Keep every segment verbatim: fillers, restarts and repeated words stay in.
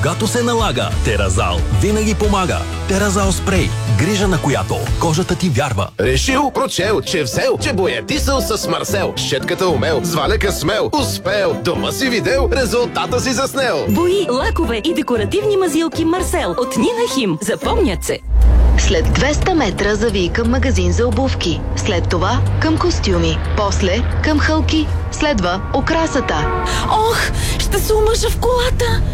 Когато се налага, Теразал винаги помага. Теразал спрей, грижа на която кожата ти вярва. Решил, прочел, че взел, че боядисал с Марсел. Щетката умел, с валека смел, успел. Дома си видел, резултата си заснел. Бои, лакове и декоративни мазилки Марсел от Нина Хим. Запомнят се. След двеста метра завий към магазин за обувки. След това към костюми. После към хълки. Следва окрасата. Ох, ще се омъжа в колата.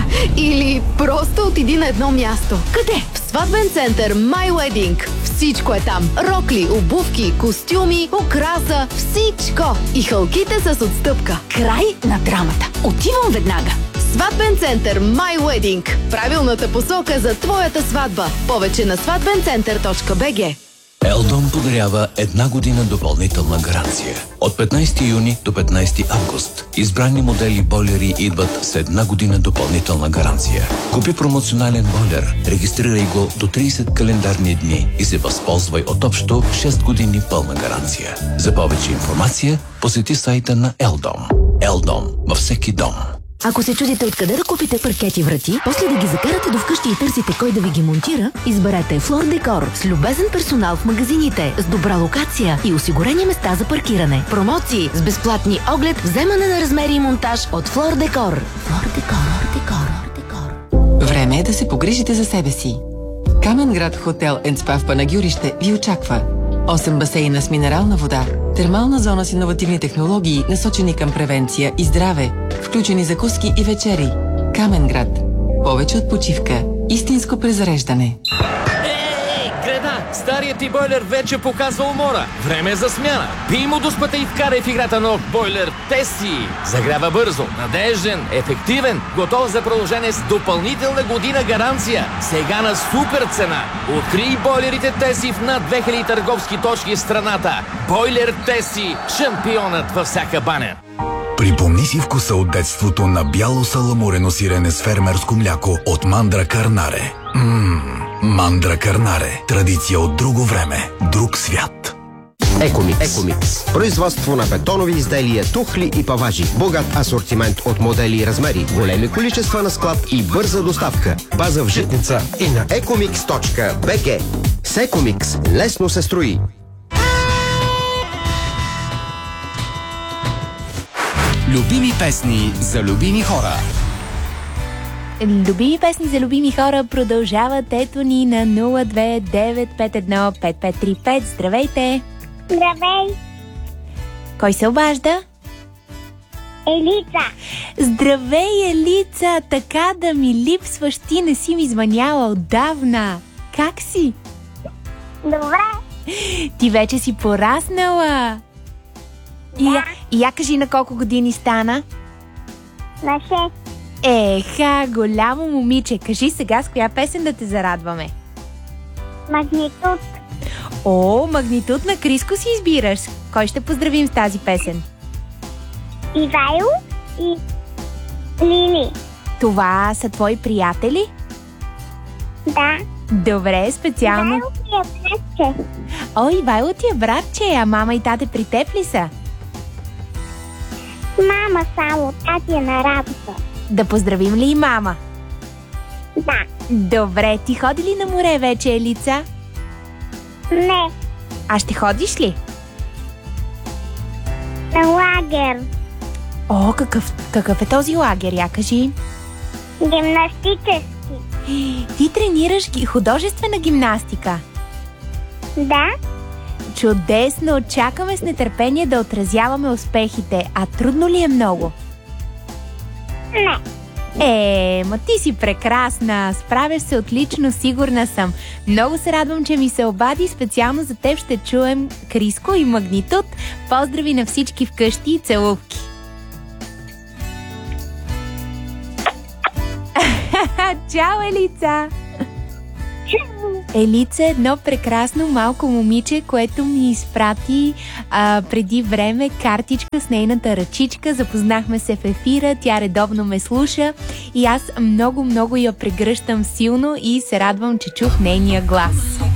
Или просто отиди на едно място. Къде? В сватбен център My Wedding. Всичко е там. Рокли, обувки, костюми, окраса, всичко. И хълките с отстъпка. Край на драмата. Отивам веднага. Сватбен център My Wedding. Правилната посока за твоята сватба. Повече на сватбен център точка би джи. Елдон подарява една година допълнителна гаранция. От петнайсети юни до петнайсети август. Избрани модели бойлери идват с една година допълнителна гаранция. Купи промоционален бойлер, регистрирай го до трийсет календарни дни и се възползвай от общо шест години пълна гаранция. За повече информация посети сайта на Елдон. Елдон във всеки дом. Ако се чудите откъде да купите паркети врати, после да ги закарате до вкъщи и търсите кой да ви ги монтира, изберете Флор Декор с любезен персонал в магазините, с добра локация и осигурени места за паркиране. Промоции с безплатни оглед, вземане на размери и монтаж от Флор Декор. Флор Декор, Декор, Декор. Време е да се погрижите за себе си. Каменград Хотел енд Спа в Панагюрище ви очаква. осем басейна с минерална вода, термална зона с иновативни технологии, насочени към превенция и здраве, включени закуски и вечери. Каменград. Повече от почивка. Истинско презареждане. Ей, Греда! Старият ти бойлер вече показва умора. Време е за смяна. Пий му до спата и вкарай в играта нов бойлер Теси. Загрява бързо, надежден, ефективен, готов за продължение с допълнителна година гаранция. Сега на супер цена. Открий бойлерите Теси в над две хиляди търговски точки в страната. Бойлер Теси. Шампионът във всяка баня. Припомни си вкуса от детството на бяло саламурено сирене с фермерско мляко от Мандра Карнаре. Ммм, Мандра Карнаре. Традиция от друго време, друг свят. Екомикс. Екомикс. Производство на бетонови изделия, тухли и паважи. Богат асортимент от модели и размери. Големи количества на склад и бърза доставка. База в Житница и на екомикс точка би джи. С Екомикс лесно се строи. Любими песни за любими хора. Любими песни за любими хора продължават. Ето ни на нула две девет пет едно пет пет три пет. Здравейте! Здравей! Кой се обажда? Елица! Здравей, Елица! Така да ми липсваш, ти не си ми звъняла отдавна. Как си? Добре! Ти вече си пораснала. Да. И, я, и я кажи на колко години стана? На шест. Еха, голямо момиче. Кажи сега с коя песен да те зарадваме? Магнитуд. О, Магнитуд на Криско си избираш. Кой ще поздравим с тази песен? Ивайло и Лили. Това са твои приятели? Да. Добре, специално. Ивайло ти е братче. О, Ивайло ти е братче, а мама и тате при теб ли са? Мама само, тати е на работа. Да поздравим ли и мама? Да. Добре, ти ходи ли на море вече, Елица? Не. А ще ходиш ли? На лагер. О, какъв, какъв е този лагер, я кажи? Гимнастически. Ти тренираш ги художествена гимнастика? Да. Чудесно! Чакаме с нетърпение да отразяваме успехите. А трудно ли е много? Не. Е, ма ти си прекрасна. Справяш се отлично, сигурна съм. Много се радвам, че ми се обади. Специално за теб ще чуем Криско и Магнитуд. Поздрави на всички вкъщи и целувки. Чао, Елица! Елица е едно прекрасно малко момиче, което ми изпрати а, преди време картичка с нейната ръчичка. Запознахме се в ефира, тя редовно ме слуша и аз много-много я прегръщам силно и се радвам, че чух нейния глас.